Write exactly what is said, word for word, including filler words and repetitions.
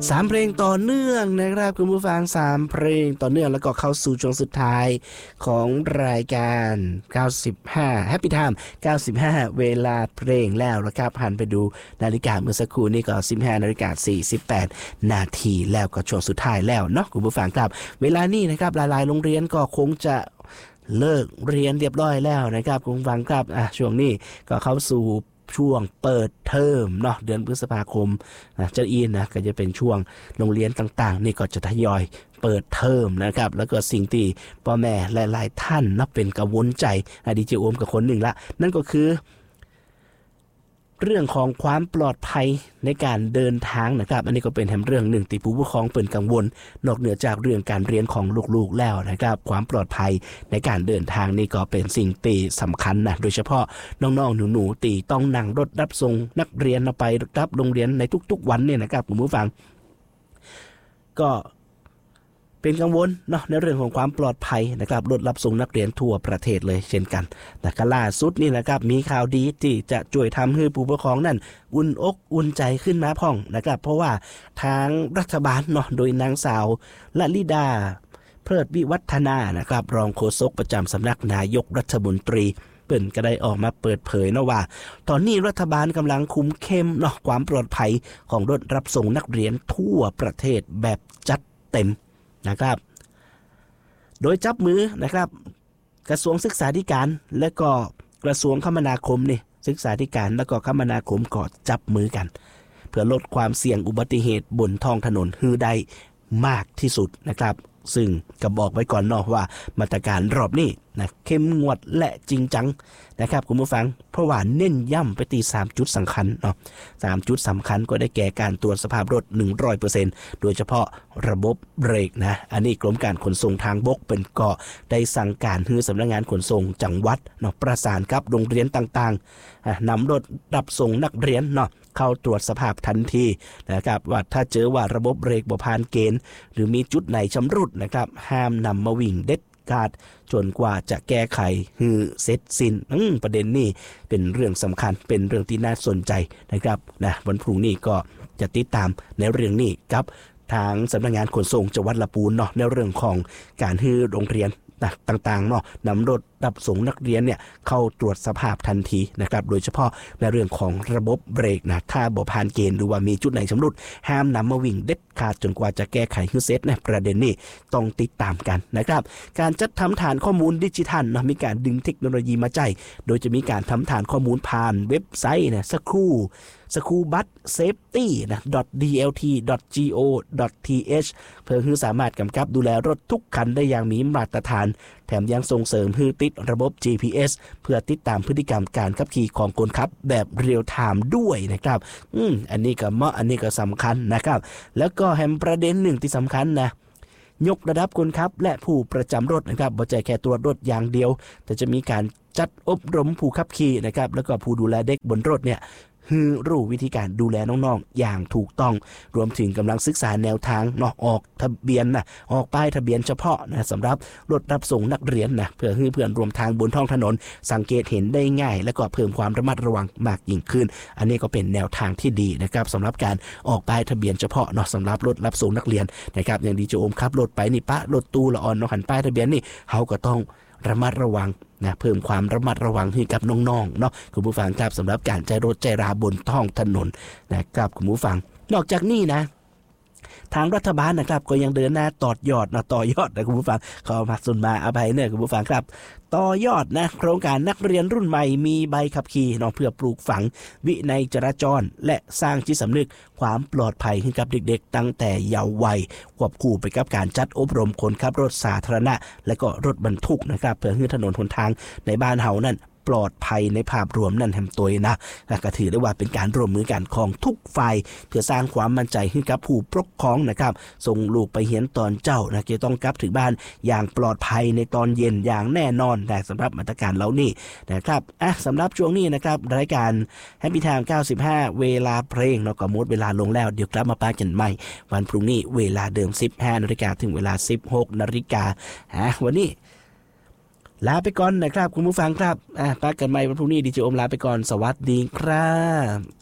สามเพลงต่อเนื่องนะครับคุณผู้ฟังสามเพลงต่อเนื่องแล้วก็เข้าสู่ช่วงสุดท้ายของรายการเก้าสิบห้า Happy Time เก้าสิบห้าเวลาเพลงแล้วนะครับหันไปดูนาฬิกาเมื่อสักครู่นี่ก็ สิบห้านาฬิกาสี่สิบแปดนาทีแล้วก็ช่วงสุดท้ายแล้วเนาะคุณผู้ฟังครับเวลานี้นะครับหลายๆโรงเรียนก็คงจะเลิกเรียนเรียบร้อยแล้วนะครับคุณผู้ฟังครับอ่ะช่วงนี้ก็เข้าสู่ช่วงเปิดเทอมเนาะเดือนพฤษภาคมนะเจ้าอีนนะก็จะเป็นช่วงโรงเรียนต่างๆนี่ก็จะทยอยเปิดเทอมนะครับแล้วก็สิ่งที่พ่อแม่หลายๆท่านนับเป็นกังวลใจอดีเจโอมกับคนหนึ่งละนั่นก็คือเรื่องของความปลอดภัยในการเดินทางนะครับอันนี้ก็เป็นแห่งเรื่องหนึ่งที่ผู้ปกครองเป็นกังวลนอกเหนือจากเรื่องการเรียนของลูกๆแล้วนะครับความปลอดภัยในการเดินทางนี่ก็เป็นสิ่งที่สำคัญนะโดยเฉพาะน้องๆหนูๆที่ต้องนั่งรถรับส่งนักเรียนไปรับโรงเรียนในทุกๆวันเนี่ยนะครับคุณผู้ฟังก็เป็นกังวลเนาะในเรื่องของความปลอดภัยนะครับรถรับส่งนักเรียนทั่วประเทศเลยเช่นกันแต่ก็ล่าสุดนี่นะครับมีข่าวดีที่จะช่วยทำให้ผู้ปกครองนั่นอุ่นอกอุ่นใจขึ้นมาพ่องนะครับเพราะว่าทางรัฐบาลเนาะโดยนางสาวละลิดาเพลิดวิวัฒนานะครับรองโฆษกประจำสำนักนายกรัฐมนตรีเปิ่นก็ได้ออกมาเปิดเผยนะว่าตอนนี้รัฐบาลกำลังคุมเข้มเนาะความปลอดภัยของรถรับส่งนักเรียนทั่วประเทศแบบจัดเต็มนะครับโดยจับมือนะครับกระทรวงศึกษาธิการและก็กระทรวงคมนาคมนี่ศึกษาธิการและก็คมนาคมก็จับมือกันเพื่อลดความเสี่ยงอุบัติเหตุบนท้องถนนให้ได้มากที่สุดนะครับซึ่งก็บอกไว้ก่อนเนาะว่ามาตรการรอบนี้นะเข้มงวดและจริงจังนะครับคุณผู้ฟังเพราะว่าเน้นย้ำไปตีสามจุดสำคัญเนาะสามจุดสำคัญก็ได้แก่การตรวจสภาพรถ หนึ่งร้อยเปอร์เซ็นต์ โดยเฉพาะระบบเบรกนะอันนี้กรมการขนส่งทางบกเป็นเกาะได้สั่งการให้สำนักงานขนส่งจังหวัดเนาะประสานกับโรงเรียนต่างๆนำรถรับส่งนักเรียนเนาะเข้าตรวจสภาพทันทีนะครับว่าถ้าเจอว่าระบบเบรกบ่ผ่านเกณฑ์หรือมีจุดไหนชำรุดนะครับห้ามนำมาวิ่งเด็ดขาดจนกว่าจะแก้ไขให้เสร็จสิ้นประเด็นนี้เป็นเรื่องสำคัญเป็นเรื่องที่น่าสนใจนะครับนะวันพรุ่งนี้ก็จะติดตามในเรื่องนี้กับทางสำนักงานขนส่งจังหวัดลำพูนเนาะในเรื่องของการให้โรงเรียนต่างๆเนาะนำรถรับส่งนักเรียนเนี่ยเข้าตรวจสภาพทันทีนะครับโดยเฉพาะในเรื่องของระบบเบรกนะถ้าบ่ผ่านเกณฑ์หรือว่ามีจุดไหนชำรุดห้ามนำมาวิ่งเด็ดขาดจนกว่าจะแก้ไขให้เสร็จนะประเด็นนี้ต้องติดตามกันนะครับการจัดทำฐานข้อมูลดิจิทัลนะมีการดึงเทคโนโลยีมาใจโดยจะมีการทำฐานข้อมูลผ่านเว็บไซต์นะสักครู่สกูบัสเซฟตี้นะ ดี แอล ที ดอท จี โอ ดอท ที เอช เพื่อให้สามารถกำกับดูแลรถทุกคันได้อย่างมีมาตรฐานแถมยังส่งเสริมให้ติดระบบ จี พี เอส เพื่อติดตามพฤติกรรมการขับขี่ของคนขับแบบเรียลไทม์ด้วยนะครับอืมอันนี้ก็เหมาะอันนี้ก็สำคัญนะครับแล้วก็แฮมประเด็นหนึ่งที่สำคัญนะยกระดับคนขับและผู้ประจำรถนะครับบ่ใช่แค่ตรวจรถอย่างเดียวแต่จะมีการจัดอบรมผู้ขับขี่นะครับแล้วก็ผู้ดูแลเด็กบนรถเนี่ยคือรู้วิธีการดูแลน้องๆอย่างถูกต้องรวมถึงกำลังศึกษาแนวทางเนาะออกทะเบียนนะออกป้ายทะเบียนเฉพาะนะสำหรับรถรับส่งนักเรียนนะเพื่อให้เพื่อนรวมทางบนท้องถนนสังเกตเห็นได้ง่ายและก็เพิ่มความระมัดระวังมากยิ่งขึ้นอันนี้ก็เป็นแนวทางที่ดีนะครับสำหรับการออกป้ายทะเบียนเฉพาะเนาะสำหรับรถรับส่งนักเรียนนะครับอย่างดีโจโอมขับรถไปนี่ปะรถตู้ละอ่อนเนาะหันป้ายทะเบียนนี่เขาก็ต้องระมัดระวังนะเพิ่มความระมัดระวังให้กับน้องๆเนาะคุณผู้ฟังครับสำหรับการใช้รถใช้ราบนท้องถนนนะครับคุณผู้ฟังนอกจากนี้นะทางรัฐบาลนะครับก็ยังเดินหน้าต่อยอดนะต่อยอดนะคุณผู้ฟังขอมาสุนมาอภัยเนี่ยคุณผู้ฟังครับต่อยอดนะโครงการนักเรียนรุ่นใหม่มีใบขับขี่เนาะเพื่อปลูกฝังวินัยจราจรและสร้างจิตสำนึกความปลอดภัยให้กับเด็กๆตั้งแต่เยาว์วัยควบคู่ไปกับการจัดอบรมคนขับรถสาธารณะและก็รถบรรทุกนะครับเพื่อให้ถนนหนทางในบ้านเฮานั่นปลอดภัยในภาพรวมนั่นแห่งตัวนะก็ถือได้ว่าเป็นการร่วมมือกันของทุกฝ่ายเพื่อสร้างความมั่นใจให้กับผู้ปกครองนะครับส่งลูกไปเรียนตอนเจ้านะจะต้องกลับถึงบ้านอย่างปลอดภัยในตอนเย็นอย่างแน่นอนนะสำหรับมาตรการเหล่านี้นะครับอ่ะสำหรับช่วงนี้นะครับรายการ Happy Time เก้าสิบห้าเวลาเพลงเราก็หมดเวลาลงแล้วเดี๋ยวกลับมาปากันใหม่วันพรุ่งนี้เวลาเดิม สิบห้านาฬิกา ถึงเวลา สิบหกนาฬิกาอ่ะวันนี้ลาไปก่อนนะครับคุณผู้ฟังครับอ่ะปากันใหม่วันพรุ่งนี้ดีเจโอมลาไปก่อนสวัสดีครับ